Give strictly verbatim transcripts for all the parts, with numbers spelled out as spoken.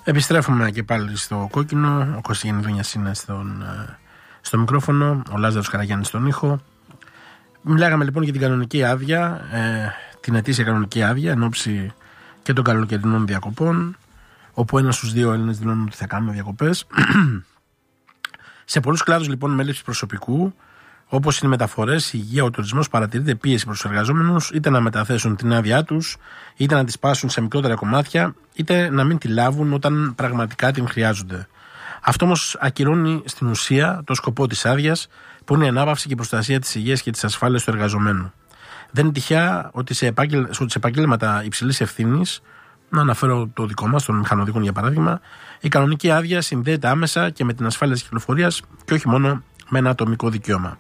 Επιστρέφουμε και πάλι στο κόκκινο. Ο Κώστας Γεννηδούνιας είναι στον, στο μικρόφωνο, ο Λάζαρος Καραγιάννης στον ήχο. Μιλάγαμε λοιπόν για την κανονική άδεια, ε, την ετήσια κανονική άδεια εν ώψη και των καλοκαιρινών διακοπών, όπου ένας στους δύο Έλληνες δηλώνουν ότι θα κάνουν διακοπές. Σε πολλούς κλάδους λοιπόν με έλλειψη προσωπικού, όπως είναι οι μεταφορές, η υγεία, ο τουρισμός, παρατηρείται πίεση προς τους εργαζόμενους είτε να μεταθέσουν την άδειά τους, είτε να τη σπάσουν σε μικρότερα κομμάτια, είτε να μην τη λάβουν όταν πραγματικά την χρειάζονται. Αυτό όμως ακυρώνει στην ουσία το σκοπό της άδειας, που είναι η ανάπαυση και η προστασία της υγείας και της ασφάλειας του εργαζομένου. Δεν είναι τυχαία ότι σε, επάγγελ, σε επαγγέλματα υψηλής ευθύνης, να αναφέρω το δικό μας, των μηχανοδίκων για παράδειγμα, η κανονική άδεια συνδέεται άμεσα και με την ασφάλεια της κυκλοφορίας και όχι μόνο με ένα ατομικό δικαίωμα.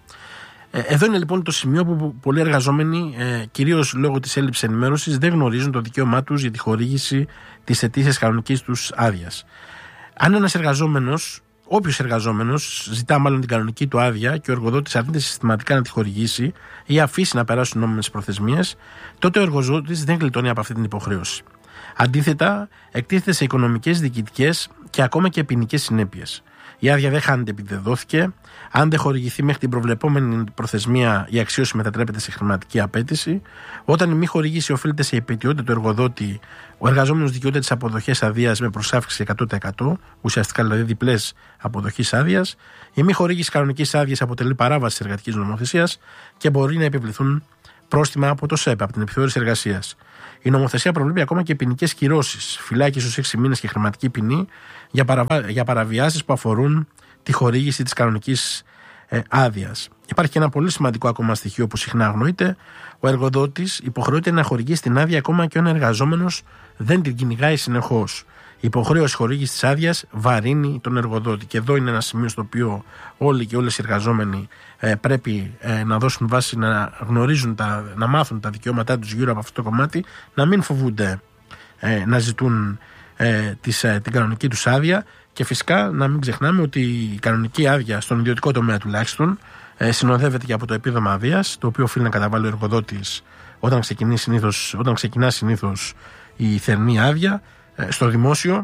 Εδώ είναι λοιπόν το σημείο που πολλοί εργαζόμενοι, κυρίως λόγω της έλλειψης ενημέρωσης, δεν γνωρίζουν το δικαίωμά τους για τη χορήγηση της ετήσιας κανονικής τους άδειας. Αν ένας εργαζόμενος, όποιος εργαζόμενος, ζητά μάλλον την κανονική του άδεια και ο εργοδότης αρνείται συστηματικά να τη χορηγήσει ή αφήσει να περάσουν νόμιμες προθεσμίες, τότε ο εργοδότης δεν γλιτώνει από αυτή την υποχρέωση. Αντίθετα, εκτίθεται σε οικονομικές, διοικητικές και ακόμα και ποινικές συνέπειες. Η άδεια δεν χάνεται επειδή δεν δόθηκε. Αν δεν χορηγηθεί μέχρι την προβλεπόμενη προθεσμία, η αξίωση μετατρέπεται σε χρηματική απέτηση. Όταν η μη χορήγηση οφείλεται σε υπαιτιότητα του εργοδότη, ο εργαζόμενος δικαιούται τις αποδοχές αδείας με προσάυξη εκατό τοις εκατό, ουσιαστικά δηλαδή διπλές αποδοχής άδειας. Η μη χορήγηση κανονικής άδειας αποτελεί παράβαση της εργατικής νομοθεσίας και μπορεί να επιβληθούν πρόστιμα από το ΣΕΠ, από την επιθεώρηση εργασίας. Η νομοθεσία προβλέπει ακόμα και ποινικές κυρώσεις, φυλάκιση στους έξι μήνες και χρηματική ποινή για, παραβα... για παραβιάσεις που αφορούν τη χορήγηση της κανονικής ε, άδειας. Υπάρχει και ένα πολύ σημαντικό ακόμα στοιχείο που συχνά αγνοείται. Ο εργοδότης υποχρεούται να χορηγήσει την άδεια ακόμα και αν ο εργαζόμενος δεν την κυνηγάει συνεχώς. Η υποχρέωση χορήγησης της άδειας βαρύνει τον εργοδότη. Και εδώ είναι ένα σημείο στο οποίο όλοι και όλες οι εργαζόμενοι ε, πρέπει ε, να δώσουν βάση, να γνωρίζουν, τα, να μάθουν τα δικαιώματά τους γύρω από αυτό το κομμάτι, να μην φοβούνται ε, να ζητούν ε, τις, ε, την κανονική τους άδεια. Και φυσικά να μην ξεχνάμε ότι η κανονική άδεια στον ιδιωτικό τομέα τουλάχιστον ε, συνοδεύεται και από το επίδομα αδείας, το οποίο οφείλει να καταβάλει ο εργοδότης όταν, συνήθως, όταν ξεκινά συνήθως η θερινή άδεια. Στο δημόσιο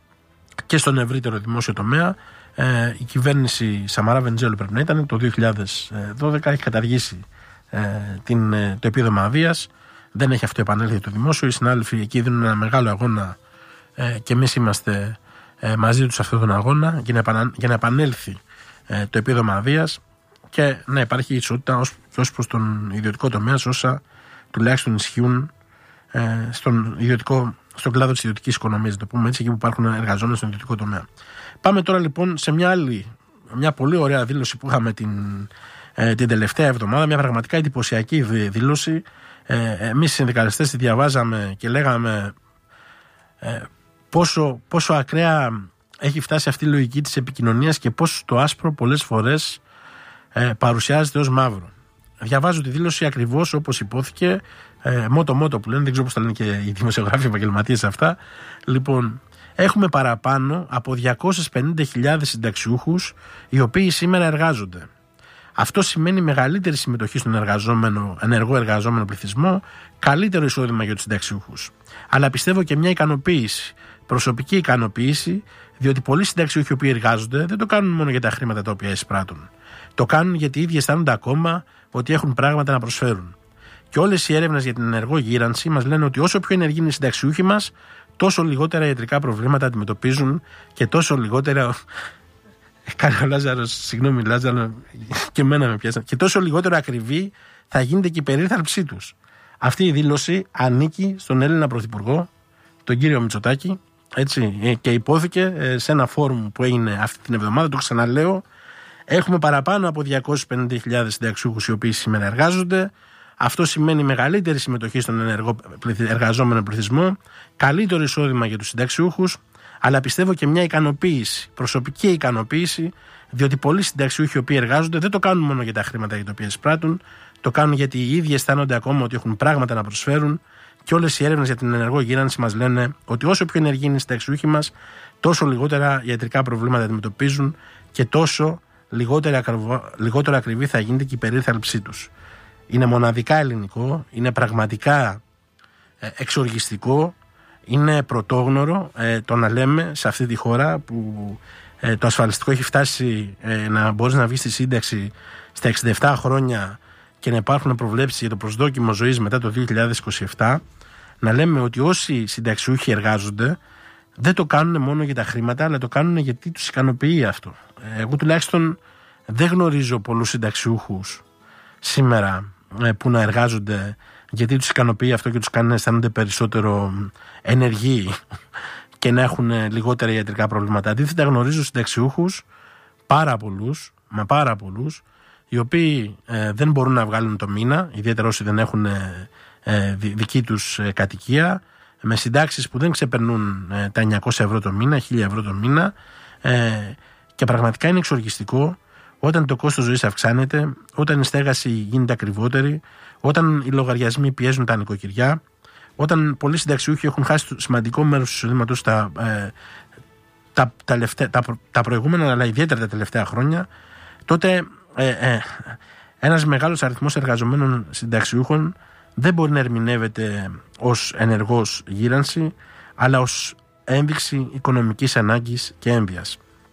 και στον ευρύτερο δημόσιο τομέα, ε, η κυβέρνηση Σαμαρά Βενιζέλου πρέπει να ήταν το δύο χιλιάδες δώδεκα, έχει καταργήσει ε, την, το επίδομα αδείας. Δεν έχει αυτό επανέλθει το δημόσιο. Οι συνάδελφοι εκεί δίνουν ένα μεγάλο αγώνα ε, και εμείς είμαστε ε, μαζί τους σε αυτόν τον αγώνα για να, επανα, για να επανέλθει ε, το επίδομα αδείας και να υπάρχει ισότητα ως, και ως προς τον ιδιωτικό τομέα, όσα τουλάχιστον ισχύουν ε, στον ιδιωτικό στον κλάδο της ιδιωτικής οικονομίας, το πούμε έτσι, εκεί που υπάρχουν εργαζόμενοι στον ιδιωτικό τομέα. Πάμε τώρα λοιπόν σε μια άλλη, μια πολύ ωραία δήλωση που είχαμε την, ε, την τελευταία εβδομάδα, μια πραγματικά εντυπωσιακή δήλωση. Ε, εμείς οι συνδικαλιστές τη διαβάζαμε και λέγαμε ε, πόσο, πόσο ακραία έχει φτάσει αυτή η λογική της επικοινωνίας και πόσο το άσπρο πολλές φορές ε, παρουσιάζεται ως μαύρο. Διαβάζω τη δήλωση ακριβώς όπως υπόθηκε, ε, μότο μότο που λένε, δεν ξέρω πώς τα λένε και οι δημοσιογράφοι επαγγελματίες αυτά. Λοιπόν, έχουμε παραπάνω από διακόσιες πενήντα χιλιάδες συνταξιούχους οι οποίοι σήμερα εργάζονται. Αυτό σημαίνει μεγαλύτερη συμμετοχή στον εργαζόμενο, ενεργό εργαζόμενο πληθυσμό, καλύτερο εισόδημα για τους συνταξιούχους. Αλλά πιστεύω και μια ικανοποίηση, προσωπική ικανοποίηση, διότι πολλοί συνταξιούχοι οι οποίοι εργάζονται δεν το κάνουν μόνο για τα χρήματα τα οποία εισπράττουν. Το κάνουν γιατί οι ίδιοι αισθάνονται ακόμα ότι έχουν πράγματα να προσφέρουν. Και όλες οι έρευνες για την ενεργό γύρανση μας λένε ότι όσο πιο ενεργοί είναι οι συνταξιούχοι μας, τόσο λιγότερα ιατρικά προβλήματα αντιμετωπίζουν και τόσο λιγότερα. Κάνει ο Λάζαρος, συγγνώμη Λάζαρο, και εμένα με πιάσαν. Και τόσο λιγότερο ακριβή θα γίνεται και η περίθαλψή τους. Αυτή η δήλωση ανήκει στον Έλληνα Πρωθυπουργό, τον κύριο Μητσοτάκη, έτσι, και υπόθηκε σε ένα φόρουμ που έγινε αυτή την εβδομάδα. Το ξαναλέω. Έχουμε παραπάνω από διακόσιες πενήντα χιλιάδες συνταξιούχους οι οποίοι σήμερα εργάζονται. Αυτό σημαίνει μεγαλύτερη συμμετοχή στον ενεργό εργαζόμενο πληθυσμό, καλύτερο εισόδημα για τους συνταξιούχους, αλλά πιστεύω και μια ικανοποίηση, προσωπική ικανοποίηση, διότι πολλοί συνταξιούχοι οι οποίοι εργάζονται δεν το κάνουν μόνο για τα χρήματα για τα οποία εισπράττουν, το κάνουν γιατί οι ίδιοι αισθάνονται ακόμα ότι έχουν πράγματα να προσφέρουν και όλες οι έρευνες για την ενεργό γύρανση μας λένε ότι όσο πιο ενεργοί είναι οι συνταξιούχοι μας, τόσο λιγότερα ιατρικά προβλήματα αντιμετωπίζουν και τόσο λιγότερο, λιγότερο ακριβή θα γίνεται και η περίθαλψή τους. Είναι μοναδικά ελληνικό, είναι πραγματικά εξοργιστικό, είναι πρωτόγνωρο ε, το να λέμε σε αυτή τη χώρα που ε, το ασφαλιστικό έχει φτάσει ε, να μπορείς να βγεις στη σύνταξη στα εξήντα επτά χρόνια και να υπάρχουν προβλέψεις για το προσδόκιμο ζωής μετά το δύο χιλιάδες είκοσι επτά, να λέμε ότι όσοι συνταξιούχοι εργάζονται δεν το κάνουν μόνο για τα χρήματα, αλλά το κάνουν γιατί τους ικανοποιεί αυτό. Εγώ τουλάχιστον δεν γνωρίζω πολλούς συνταξιούχους σήμερα ε, που να εργάζονται γιατί τους ικανοποιεί αυτό και τους κάνει να αισθάνονται περισσότερο ενεργοί και να έχουν λιγότερα ιατρικά προβλήματα. Αντίθετα, γνωρίζω συνταξιούχους πάρα πολλούς, μα πάρα πολλούς, οι οποίοι ε, δεν μπορούν να βγάλουν το μήνα, ιδιαίτερα όσοι δεν έχουν ε, ε, δική τους ε, κατοικία, με συντάξεις που δεν ξεπερνούν ε, τα εννιακόσια ευρώ το μήνα, χίλια ευρώ το μήνα, ε, και πραγματικά είναι εξοργιστικό όταν το κόστος ζωής αυξάνεται, όταν η στέγαση γίνεται ακριβότερη, όταν οι λογαριασμοί πιέζουν τα νοικοκυριά, όταν πολλοί συνταξιούχοι έχουν χάσει το σημαντικό μέρος του εισοδήματος τα, ε, τα, τα, τα, τα προηγούμενα, αλλά ιδιαίτερα τα τελευταία χρόνια, τότε ε, ε, ένας μεγάλος αριθμός εργαζομένων συνταξιούχων δεν μπορεί να ερμηνεύεται ως ενεργός γύρανση, αλλά ως ένδειξη οικονομικής ανάγκης και ένδυας.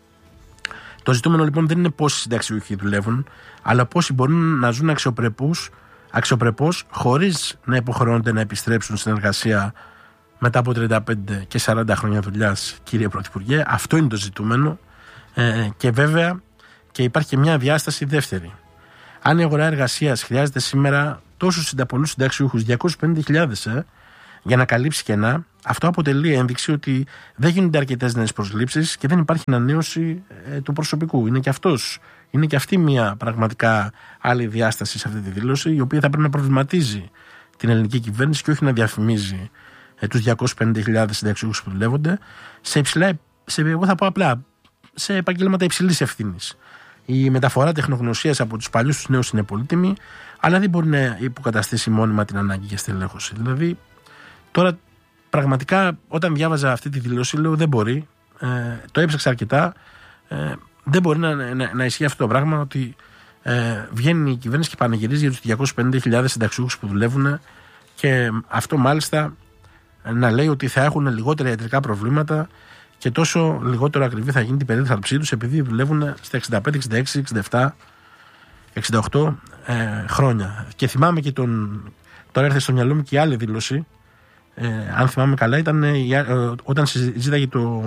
Το ζητούμενο λοιπόν δεν είναι πόσοι συνταξιούχοι δουλεύουν, αλλά πόσοι μπορούν να ζουν αξιοπρεπούς, αξιοπρεπώς, χωρίς να υποχρεώνονται να επιστρέψουν στην εργασία μετά από τριάντα πέντε και σαράντα χρόνια δουλειάς, κύριε Πρωθυπουργέ. Αυτό είναι το ζητούμενο. Ε, και βέβαια και υπάρχει και μια διάσταση δεύτερη. Αν η αγορά εργασίας χρειάζεται σήμερα τόσους πολλούς συνταξιούχους, διακόσιες πενήντα χιλιάδες, ε, για να καλύψει κενά, αυτό αποτελεί ένδειξη ότι δεν γίνονται αρκετές νέες προσλήψεις και δεν υπάρχει ανανέωση ε, του προσωπικού. Είναι και αυτός, είναι και αυτή μια πραγματικά άλλη διάσταση σε αυτή τη δήλωση, η οποία θα πρέπει να προβληματίζει την ελληνική κυβέρνηση και όχι να διαφημίζει ε, τους διακόσιες πενήντα χιλιάδες συνταξιούχους που δουλεύονται σε υψηλά, σε, εγώ θα πω απλά, σε επαγγέλματα υψηλής ευθύνης. Η μεταφορά τεχνογνωσίας από τους παλιούς στους νέους είναι πολύτιμη, αλλά δεν μπορεί να υποκαταστήσει μόνιμα την ανάγκη για στελέχωση. Δηλαδή, τώρα πραγματικά όταν διάβαζα αυτή τη δήλωση, λέω δεν μπορεί, ε, το έψαξα αρκετά, ε, δεν μπορεί να, να, να ισχύει αυτό το πράγμα, ότι ε, βγαίνει η κυβέρνηση και πανηγυρίζει για τους διακόσιες πενήντα χιλιάδες συνταξιούχους που δουλεύουν και αυτό μάλιστα να λέει ότι θα έχουν λιγότερα ιατρικά προβλήματα και τόσο λιγότερο ακριβή θα γίνει την περίθαλψή τους επειδή δουλεύουν στα εξήντα πέντε, εξήντα έξι, εξήντα επτά, εξήντα οκτώ ε, χρόνια. Και θυμάμαι και τον, τώρα έρθε στο μυαλό μου και η άλλη δήλωση, ε, αν θυμάμαι καλά, ήταν ε, όταν συζήταγε το,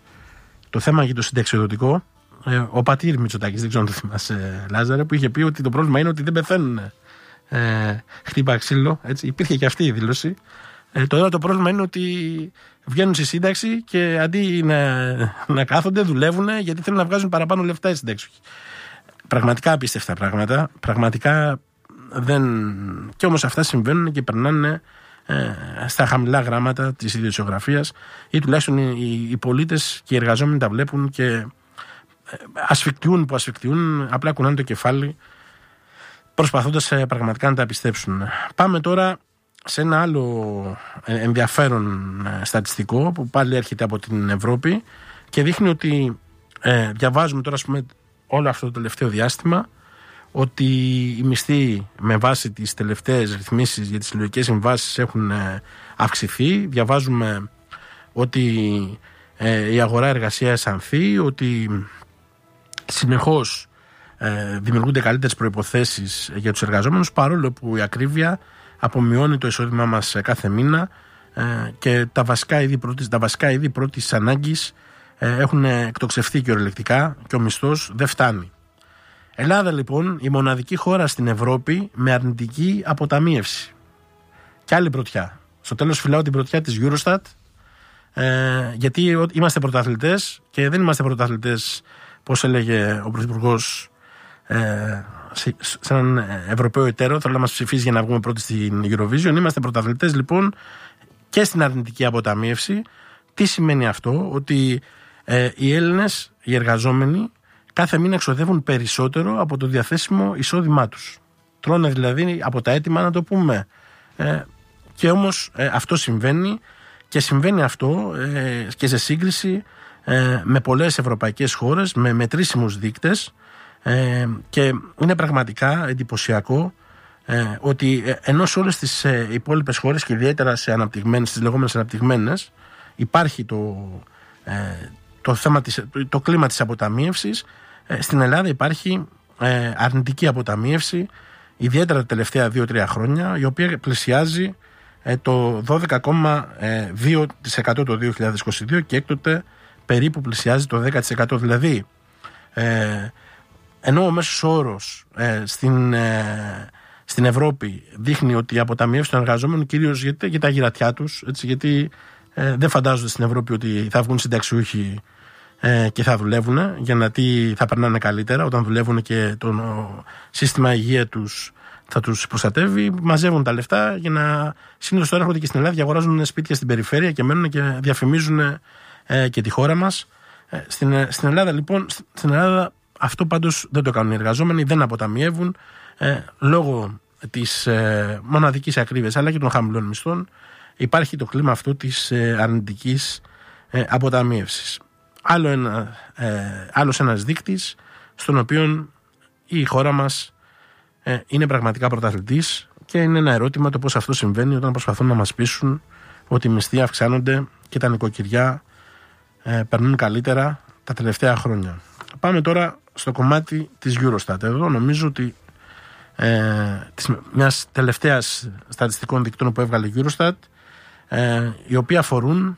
το θέμα για το συνταξιοδοτικό, ε, ο πατήρ Μητσοτάκης, δεν ξέρω αν το θυμάσαι, Λάζαρε, που είχε πει ότι το πρόβλημα είναι ότι δεν πεθαίνουν. Ε, χτύπα ξύλο, έτσι. Υπήρχε και αυτή η δήλωση. Ε, τώρα το πρόβλημα είναι ότι βγαίνουν στη σύνταξη και αντί να, να κάθονται, δουλεύουν γιατί θέλουν να βγάζουν παραπάνω λεφτά οι συνταξιούχοι. Πραγματικά απίστευτα πράγματα. Πραγματικά δεν. Και όμως αυτά συμβαίνουν και περνάνε ε, στα χαμηλά γράμματα της ιδιοσιογραφίας ή τουλάχιστον οι, οι πολίτες και οι εργαζόμενοι τα βλέπουν και ασφικτιούν που ασφικτιούν, απλά κουνάνε το κεφάλι προσπαθώντας ε, πραγματικά να τα πιστέψουν. Πάμε τώρα σε ένα άλλο ενδιαφέρον στατιστικό που πάλι έρχεται από την Ευρώπη και δείχνει ότι ε, διαβάζουμε τώρα, ας πούμε, όλο αυτό το τελευταίο διάστημα ότι οι μισθοί με βάση τις τελευταίες ρυθμίσεις για τις συλλογικές συμβάσεις έχουν ε, αυξηθεί. Διαβάζουμε ότι ε, η αγορά εργασίας ανθεί, ότι συνεχώς ε, δημιουργούνται καλύτερες προϋποθέσεις για τους εργαζόμενους, παρόλο που η ακρίβεια απομειώνει το εισόδημά μας κάθε μήνα ε, και τα βασικά είδη πρώτης, τα βασικά είδη πρώτης ανάγκης ε, έχουν εκτοξευθεί κυριολεκτικά και ο μισθός δεν φτάνει. Ελλάδα λοιπόν, η μοναδική χώρα στην Ευρώπη με αρνητική αποταμίευση. Και άλλη πρωτιά. Στο τέλος φυλάω την πρωτιά της Eurostat, ε, γιατί είμαστε πρωταθλητές και δεν είμαστε πρωταθλητές, πώς έλεγε ο Πρωθυπουργός, ε, σε, σε έναν Ευρωπαίο εταίρο, θέλω να μας ψηφίσει για να βγούμε πρώτοι στην Eurovision. Είμαστε πρωταθλητές λοιπόν και στην αρνητική αποταμίευση. Τι σημαίνει αυτό? Ότι ε, οι Έλληνες, οι εργαζόμενοι, κάθε μήνα εξοδεύουν περισσότερο από το διαθέσιμο εισόδημά τους. Τρώνε δηλαδή από τα έτοιμα, να το πούμε. Ε, και όμως ε, αυτό συμβαίνει και συμβαίνει αυτό ε, και σε σύγκριση ε, με πολλές ευρωπαϊκές χώρες, με μετρήσιμους δείκτες, ε, και είναι πραγματικά εντυπωσιακό ε, ότι ε, ενώ σε όλες τις ε, υπόλοιπες χώρες και ιδιαίτερα σε αναπτυγμένες, στις λεγόμενες αναπτυγμένες, υπάρχει το, ε, το, θέμα της, το, το κλίμα της αποταμίευσης, ε, στην Ελλάδα υπάρχει ε, αρνητική αποταμίευση, ιδιαίτερα τα τελευταία δύο τρία χρόνια, η οποία πλησιάζει ε, το δώδεκα κόμμα δύο τοις εκατό το δύο χιλιάδες είκοσι δύο και έκτοτε περίπου πλησιάζει το δέκα τοις εκατό. Δηλαδή, ε, ενώ ο μέσος όρος ε, στην, ε, στην Ευρώπη δείχνει ότι η αποταμίευση των εργαζόμενων, κυρίως για, για τα γυρατιά τους, έτσι, γιατί ε, δεν φαντάζονται στην Ευρώπη ότι θα βγουν συνταξιούχοι ε, και θα δουλεύουν, για να τι θα περνάνε καλύτερα όταν δουλεύουν και το ο, σύστημα υγεία τους θα τους προστατεύει. Μαζεύουν τα λεφτά για να συνήθως τώρα έρχονται και στην Ελλάδα και αγοράζουν σπίτια στην περιφέρεια και μένουν και διαφημίζουν ε, και τη χώρα μας. Ε, στην, στην Ελλάδα λοιπόν, στην Ελλάδα αυτό πάντως δεν το κάνουν οι εργαζόμενοι, δεν αποταμιεύουν ε, λόγω της ε, μοναδικής ακρίβειας αλλά και των χαμηλών μισθών. Υπάρχει το κλίμα αυτό της ε, αρνητικής ε, αποταμίευσης. Άλλο ένα, ε, άλλος ένας δείκτης στον οποίο η χώρα μας ε, είναι πραγματικά πρωταθλητής και είναι ένα ερώτημα το πώς αυτό συμβαίνει όταν προσπαθούν να μας πείσουν ότι οι μισθοί αυξάνονται και τα νοικοκυριά ε, περνούν καλύτερα τα τελευταία χρόνια. Πάμε τώρα στο κομμάτι της Eurostat. Εδώ νομίζω ότι ε, της, μιας τελευταίας στατιστικών δικτών που έβγαλε η Eurostat, ε, οι οποίοι αφορούν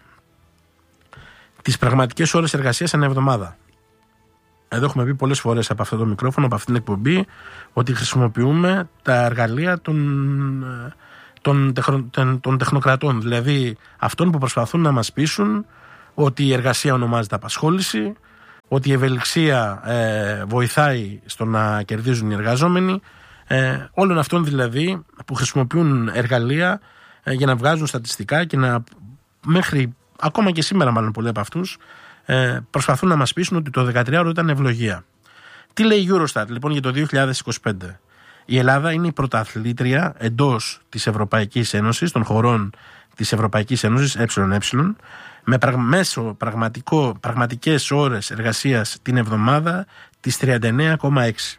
τις πραγματικές ώρες εργασίας ανά εβδομάδα. Εδώ έχουμε πει πολλές φορές από αυτό το μικρόφωνο, από αυτήν την εκπομπή, ότι χρησιμοποιούμε τα εργαλεία των, των, τεχνο, των, των τεχνοκρατών, δηλαδή αυτών που προσπαθούν να μας πείσουν ότι η εργασία ονομάζεται απασχόληση, ότι η ευελιξία ε, βοηθάει στο να κερδίζουν οι εργαζόμενοι, ε, όλων αυτών δηλαδή που χρησιμοποιούν εργαλεία ε, για να βγάζουν στατιστικά και να μέχρι ακόμα και σήμερα μάλλον πολλοί από αυτούς ε, προσπαθούν να μας πείσουν ότι το δεκατριάωρο ήταν ευλογία. Τι λέει η Eurostat λοιπόν για το δύο χιλιάδες είκοσι πέντε? Η Ελλάδα είναι η πρωταθλήτρια εντός της Ευρωπαϊκής Ένωσης, των χωρών της Ευρωπαϊκής Ένωσης ΕΕ, με μέσο πραγματικό, πραγματικές ώρες εργασίας την εβδομάδα της τριάντα εννέα κόμμα έξι.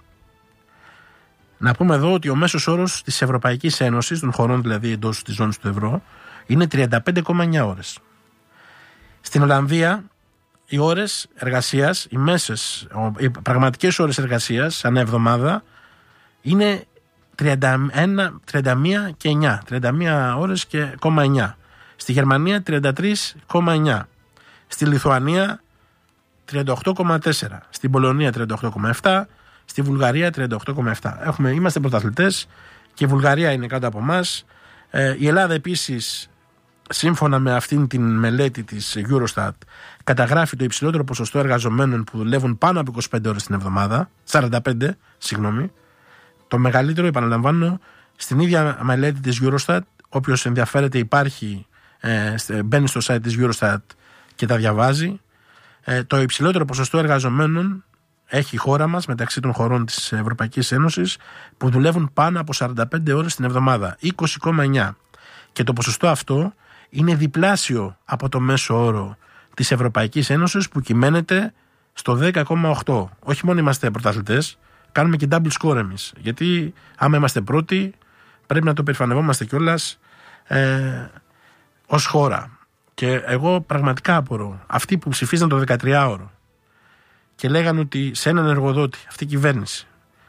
Να πούμε εδώ ότι ο μέσος όρος της Ευρωπαϊκής Ένωσης, των χωρών δηλαδή εντός της ζώνης του ευρώ, είναι τριάντα πέντε κόμμα εννέα ώρες. Στην Ολλανδία οι ώρες εργασίας, οι μέσες, οι πραγματικές ώρες εργασίας ανά εβδομάδα είναι τριάντα ένα, τριάντα μία και εννέα, τριάντα μία ώρες και κόμμα εννέα. Στη Γερμανία τριάντα τρία κόμμα εννέα. Στη Λιθουανία τριάντα οκτώ κόμμα τέσσερα. Στην Πολωνία τριάντα οκτώ κόμμα επτά. Στη Βουλγαρία τριάντα οκτώ κόμμα επτά. Έχουμε, είμαστε πρωταθλητές και η Βουλγαρία είναι κάτω από εμάς. Ε, η Ελλάδα επίσης, σύμφωνα με αυτήν την μελέτη της Eurostat, καταγράφει το υψηλότερο ποσοστό εργαζομένων που δουλεύουν πάνω από είκοσι πέντε ώρες την εβδομάδα, σαράντα πέντε, συγγνώμη. Το μεγαλύτερο, επαναλαμβάνω, στην ίδια μελέτη της Eurostat, όποιος ενδιαφέρεται υπάρχει, ε, μπαίνει στο site της Eurostat και τα διαβάζει. Ε, το υψηλότερο ποσοστό εργαζομένων έχει η χώρα μας μεταξύ των χωρών της Ευρωπαϊκής Ένωσης που δουλεύουν πάνω από σαράντα πέντε ώρες την εβδομάδα, είκοσι κόμμα εννέα. Και το ποσοστό αυτό είναι διπλάσιο από το μέσο όρο της Ευρωπαϊκής Ένωσης που κυμαίνεται στο δέκα κόμμα οκτώ. Όχι μόνο είμαστε πρωταθλητές, κάνουμε και double score εμείς. Γιατί άμα είμαστε πρώτοι πρέπει να το περηφανευόμαστε κιόλας ε, ως χώρα. Και εγώ πραγματικά απορώ. Αυτοί που ψηφίζαν το δεκατριάωρο και λέγανε ότι σε έναν εργοδότη, αυτή η κυβέρνηση,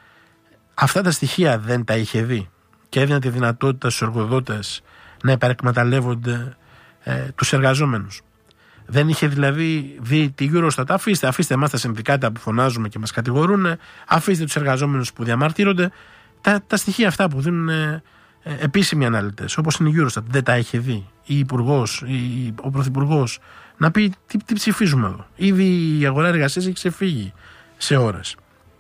αυτά τα στοιχεία δεν τα είχε δει και έδινε τη δυνατότητα στους εργοδότες να υπερεκμεταλλεύονται ε, τους εργαζόμενους. Δεν είχε δηλαδή δει τη Eurostat. Αφήστε, αφήστε εμάς τα συνδικάτα που φωνάζουμε και μας κατηγορούν, αφήστε τους εργαζόμενους που διαμαρτύρονται. Τα, τα στοιχεία αυτά που δίνουν ε, ε, επίσημοι αναλυτές, όπως είναι η Eurostat, δεν τα είχε δει η Υπουργός, η, ο Πρωθυπουργός, να πει τι, τι ψηφίζουμε εδώ. Ήδη η αγορά εργασίας έχει ξεφύγει σε ώρες.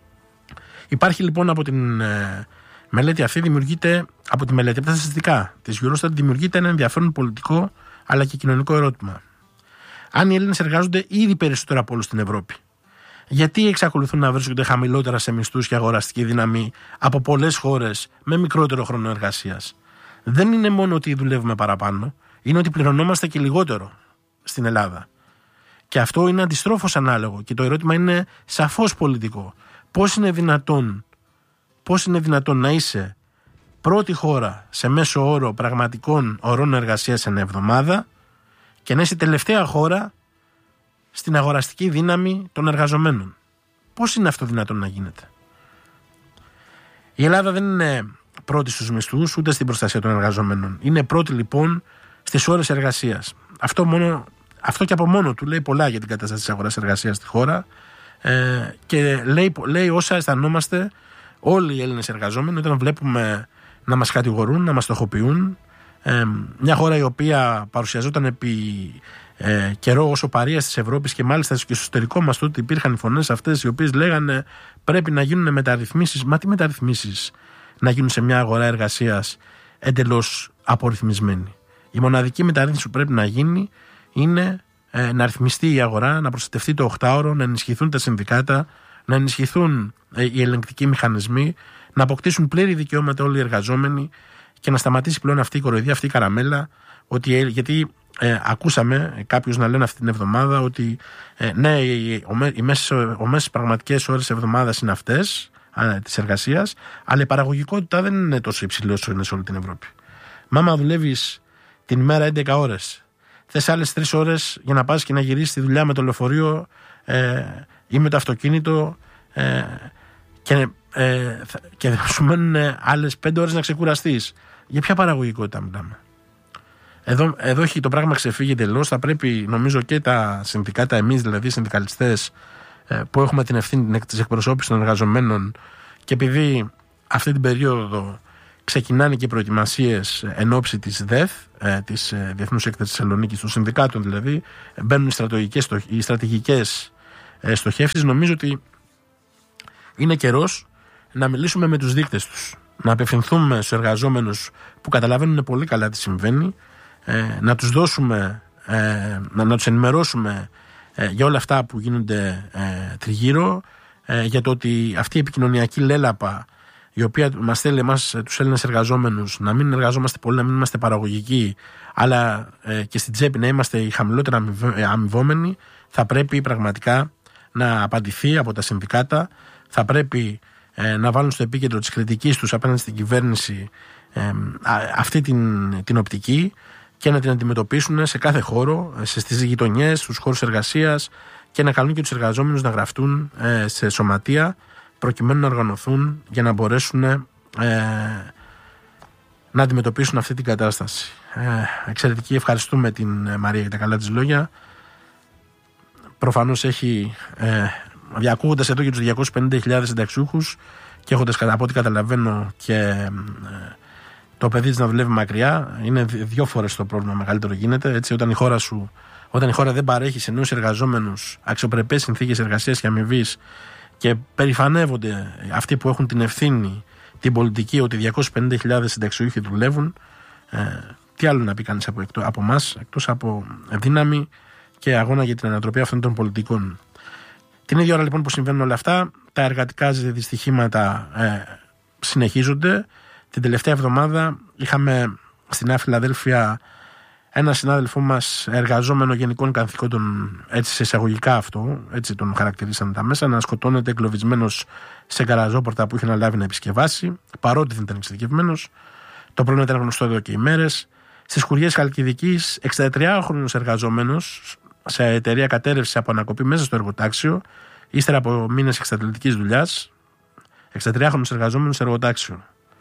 Υπάρχει λοιπόν από την ε, μελέτη αυτή, δημιουργείται, από τη μελέτη, από τα στατιστικά της Eurostat, δημιουργείται ένα ενδιαφέρον πολιτικό αλλά και κοινωνικό ερώτημα. Αν οι Έλληνες εργάζονται ήδη περισσότερο από όλους στην Ευρώπη, γιατί εξακολουθούν να βρίσκονται χαμηλότερα σε μισθούς και αγοραστική δύναμη από πολλές χώρες με μικρότερο χρόνο εργασίας? Δεν είναι μόνο ότι δουλεύουμε παραπάνω, είναι ότι πληρωνόμαστε και λιγότερο στην Ελλάδα. Και αυτό είναι αντιστρόφως ανάλογο και το ερώτημα είναι σαφώς πολιτικό. Πώς είναι δυνατόν, πώς είναι δυνατόν να είσαι πρώτη χώρα σε μέσο όρο πραγματικών ωρών εργασίας εν εβδομάδα και να είσαι τελευταία χώρα στην αγοραστική δύναμη των εργαζομένων. Πώς είναι αυτό δυνατόν να γίνεται? Η Ελλάδα δεν είναι πρώτη στους μισθούς ούτε στην προστασία των εργαζομένων. Είναι πρώτη λοιπόν στις ώρες εργασίας. Αυτό, μόνο, αυτό και από μόνο του λέει πολλά για την κατάσταση της αγοράς εργασίας στη χώρα ε, και λέει, λέει όσα αισθανόμαστε όλοι οι Έλληνες εργαζόμενοι όταν βλέπουμε να μας κατηγορούν, να μας στοχοποιούν. Ε, μια χώρα η οποία παρουσιαζόταν επί ε, καιρό όσο παρείας της Ευρώπης και μάλιστα και στο εσωτερικό μας τότε υπήρχαν οι φωνές αυτές οι οποίες λέγανε πρέπει να γίνουν μεταρρυθμίσεις. Μα τι μεταρρυθμίσεις να γίνουν σε μια αγορά εργασίας εντελώς απορριθμισμένη? Η μοναδική μεταρρύθμιση που πρέπει να γίνει είναι ε, να ρυθμιστεί η αγορά, να προστατευτεί το οκτάωρο, να ενισχυθούν τα συνδικάτα, να ενισχυθούν ε, οι ελεγκτικοί μηχανισμοί, να αποκτήσουν πλήρη δικαιώματα όλοι οι εργαζόμενοι και να σταματήσει πλέον αυτή η κοροϊδία, αυτή η καραμέλα. Ότι, γιατί ε, ακούσαμε κάποιους να λένε αυτή την εβδομάδα ότι ε, ναι, οι, οι μέσες πραγματικές ώρες εβδομάδας είναι αυτές της εργασίας, αλλά η παραγωγικότητα δεν είναι τόσο υψηλή όσο είναι σε όλη την Ευρώπη. Μα άμα δουλεύεις την ημέρα έντεκα ώρες, θες άλλες τρεις ώρες για να πας και να γυρίσεις τη δουλειά με το λεωφορείο ε, ή με το αυτοκίνητο ε, και, ε, και σου μένουν άλλες πέντε ώρες να ξεκουραστείς. Για ποια παραγωγικότητα μιλάμε? Εδώ, εδώ έχει το πράγμα ξεφύγει εντελώς. Θα πρέπει νομίζω και τα συνδικάτα, εμείς δηλαδή οι συνδικαλιστές ε, που έχουμε την ευθύνη της εκπροσώπησης των εργαζομένων και επειδή αυτή την περίοδο ξεκινάνε και οι προετοιμασίες εν ώψη της ΔΕΘ, ε, της ε, Διεθνούς Έκθεσης Θεσσαλονίκης, των συνδικάτων δηλαδή, μπαίνουν οι στρατηγικές, οι στρατηγικές ε, στοχεύσεις. Νομίζω ότι είναι καιρός να μιλήσουμε με τους δείκτες τους, να απευθυνθούμε στους εργαζόμενους που καταλαβαίνουν πολύ καλά τι συμβαίνει, ε, να τους δώσουμε, ε, να, να τους ενημερώσουμε ε, για όλα αυτά που γίνονται ε, τριγύρω, ε, για το ότι αυτή η επικοινωνιακή λέλαπα η οποία μας θέλει εμάς τους Έλληνες εργαζόμενους να μην εργαζόμαστε πολύ, να μην είμαστε παραγωγικοί, αλλά ε, και στην τσέπη να είμαστε οι χαμηλότερα αμοιβόμενοι, θα πρέπει πραγματικά να απαντηθεί από τα συνδικάτα. Θα πρέπει ε, να βάλουν στο επίκεντρο της κριτικής τους απέναντι στην κυβέρνηση ε, αυτή την, την οπτική και να την αντιμετωπίσουν σε κάθε χώρο, σε, στις γειτονιές, στους χώρους εργασίας και να καλούν και τους εργαζόμενους να γραφτούν ε, σε σωματεία προκειμένου να οργανωθούν για να μπορέσουν ε, να αντιμετωπίσουν αυτή την κατάσταση. Ε, εξαιρετική, ευχαριστούμε την ε, Μαρία για τα καλά της λόγια. Προφανώς έχει, ε, ακούγοντας εδώ για τους διακόσιες πενήντα χιλιάδες συνταξιούχους και έχοντας από ό,τι καταλαβαίνω και ε, το παιδί της να δουλεύει μακριά, είναι δύο φορές το πρόβλημα μεγαλύτερο γίνεται. Έτσι, όταν η χώρα σου, όταν η χώρα δεν παρέχει σε νέους εργαζόμενους αξιοπρεπές συνθήκες εργασίας και αμοιβής και περηφανεύονται αυτοί που έχουν την ευθύνη, την πολιτική, ότι διακόσιες πενήντα χιλιάδες συνταξιούχοι δουλεύουν, ε, τι άλλο να πει κανείς από, από εμάς, εκτός από δύναμη και αγώνα για την ανατροπή αυτών των πολιτικών. Την ίδια ώρα λοιπόν που συμβαίνουν όλα αυτά, τα εργατικά δυστυχήματα ε, συνεχίζονται. Την τελευταία εβδομάδα είχαμε στη Νέα Φιλαδέλφια ένα συνάδελφό μας, εργαζόμενο γενικών καθηκόντων, έτσι σε εισαγωγικά αυτό, έτσι τον χαρακτηρίσαν τα μέσα, να σκοτώνεται εγκλωβισμένος σε γκαραζόπορτα που είχε αναλάβει να επισκευάσει, παρότι δεν ήταν εξειδικευμένος. Το πρόβλημα ήταν γνωστό εδώ και ημέρες. Στις Χουριές Χαλκιδικής, εξήντα-τριάχρονος εργαζόμενος σε εταιρεία κατέρευση από ανακοπή μέσα στο εργοτάξιο, ύστερα από μήνες εξατελετικής δουλειάς, εξήντα-τριάχρονος εργαζόμενος σε εργοτάξιο.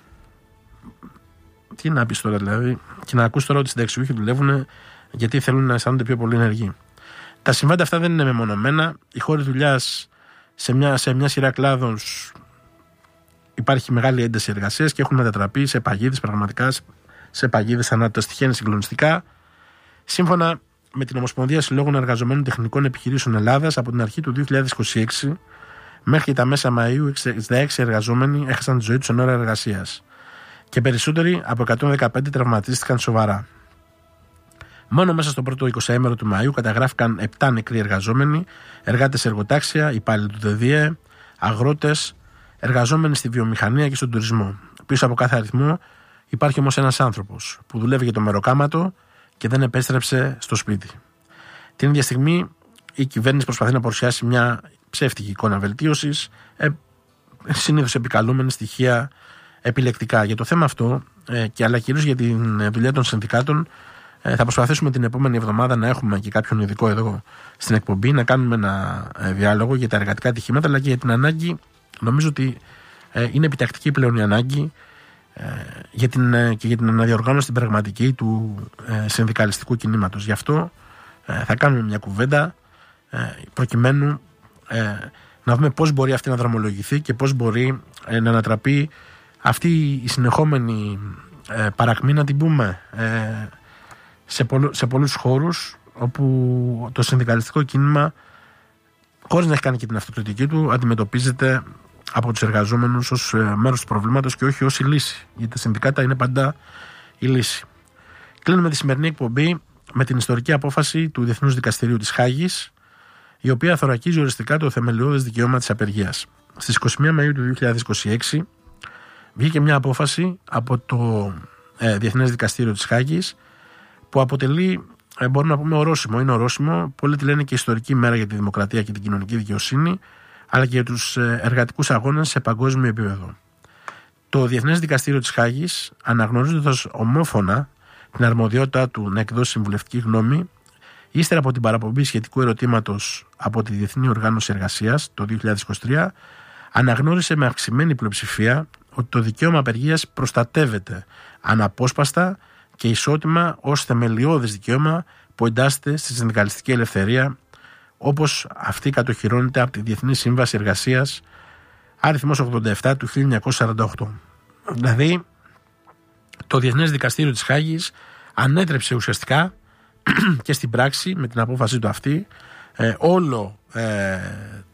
Τι να πει τώρα δηλαδή, και να ακούσει τώρα ότι οι συνταξιούχοι δουλεύουν γιατί θέλουν να αισθάνονται πιο πολύ ενεργοί. Τα συμβάντα αυτά δεν είναι μεμονωμένα. Οι χώροι δουλειάς σε μια, σε μια σειρά κλάδων υπάρχει μεγάλη ένταση εργασίας και έχουν μετατραπεί σε παγίδες, πραγματικά σε παγίδες ανάτοτας. Τυχαίνει συγκλονιστικά. Σύμφωνα με την Ομοσπονδία Συλλόγων Εργαζομένων Τεχνικών Επιχειρήσεων Ελλάδας, από την αρχή του δύο χιλιάδες είκοσι έξι μέχρι τα μέσα Μαΐου, εξήντα έξι εργαζόμενοι έχασαν τη ζωή τους εν ώρα εργασίας. Και περισσότεροι από εκατόν δεκαπέντε τραυματίστηκαν σοβαρά. Μόνο μέσα στο πρώτο εικοσαήμερο του Μαΐου καταγράφηκαν επτά νεκροί εργαζόμενοι, εργάτες σε εργοτάξια, υπάλληλοι του ΔΕΔΙΕ, αγρότες, εργαζόμενοι στη βιομηχανία και στον τουρισμό. Πίσω από κάθε αριθμό υπάρχει όμως ένας άνθρωπος που δουλεύει για το μεροκάματο και δεν επέστρεψε στο σπίτι. Την ίδια στιγμή η κυβέρνηση προσπαθεί να παρουσιάσει μια ψεύτικη εικόνα βελτίωσης, ε, συνήθως επικαλούμενη στοιχεία επιλεκτικά. Για το θέμα αυτό, ε, και αλλά κυρίως για τη δουλειά των συνδικάτων, ε, θα προσπαθήσουμε την επόμενη εβδομάδα να έχουμε και κάποιον ειδικό εδώ στην εκπομπή, να κάνουμε ένα ε, διάλογο για τα εργατικά ατυχήματα, αλλά και για την ανάγκη, νομίζω ότι ε, είναι επιτακτική πλέον η ανάγκη ε, για την, ε, και για την αναδιοργάνωση την πραγματική του ε, συνδικαλιστικού κινήματος. Γι' αυτό ε, θα κάνουμε μια κουβέντα ε, προκειμένου ε, να δούμε πώς μπορεί αυτή να δρομολογηθεί και πώς μπορεί ε, να ανατραπεί αυτή η συνεχόμενη ε, παρακμή, να την πούμε, ε, σε, πολλού, σε πολλούς χώρους όπου το συνδικαλιστικό κίνημα, χωρίς να έχει κάνει και την αυτοκριτική του, αντιμετωπίζεται από τους εργαζόμενους ως ε, μέρος του προβλήματος και όχι ως η λύση. Γιατί τα συνδικάτα είναι πάντα η λύση. Κλείνουμε τη σημερινή εκπομπή με την ιστορική απόφαση του Διεθνούς Δικαστηρίου της Χάγης, η οποία θωρακίζει οριστικά το θεμελιώδες δικαίωμα της απεργίας. Στις είκοσι μία Μαΐου του δύο χιλιάδες είκοσι έξι βγήκε μια απόφαση από το ε, Διεθνές Δικαστήριο της Χάγης, που αποτελεί, ε, μπορούμε να πούμε, ορόσημο. Είναι ορόσημο, πολλοί τη λένε και ιστορική μέρα για τη δημοκρατία και την κοινωνική δικαιοσύνη, αλλά και για τους ε, εργατικούς αγώνες σε παγκόσμιο επίπεδο. Το Διεθνές Δικαστήριο της Χάγης, αναγνωρίζοντας ομόφωνα την αρμοδιότητά του να εκδώσει συμβουλευτική γνώμη, ύστερα από την παραπομπή σχετικού ερωτήματος από τη Διεθνή Οργάνωση Εργασίας το δύο χιλιάδες είκοσι τρία, αναγνώρισε με αυξημένη πλειοψηφία ότι το δικαίωμα απεργίας προστατεύεται αναπόσπαστα και ισότιμα ως θεμελιώδες δικαίωμα που εντάσσεται στη συνδικαλιστική ελευθερία, όπως αυτή κατοχυρώνεται από τη Διεθνή Σύμβαση Εργασίας αριθμός ογδόντα επτά του χίλια εννιακόσια σαράντα οκτώ. Δηλαδή, το Διεθνές Δικαστήριο της Χάγης ανέτρεψε ουσιαστικά και στην πράξη, με την απόφαση του αυτή, ε, όλο ε,